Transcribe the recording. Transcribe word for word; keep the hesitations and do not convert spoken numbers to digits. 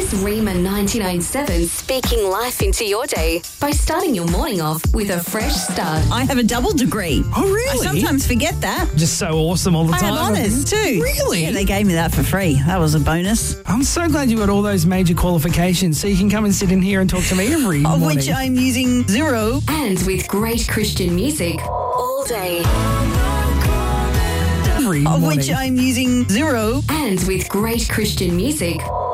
is Rima ninety-nine point seven speaking life into your day by starting your morning off with a fresh start. I have a double degree. Oh, really? I sometimes forget that. Just so awesome all the I time. have honours too. Really? Yeah, they gave me that for free. That was a bonus. I'm so glad you got all those major qualifications so you can come and sit in here and talk to me every Of morning. which I'm using zero. And with great Christian music all day. Every Of morning. which I'm using zero. And with great Christian music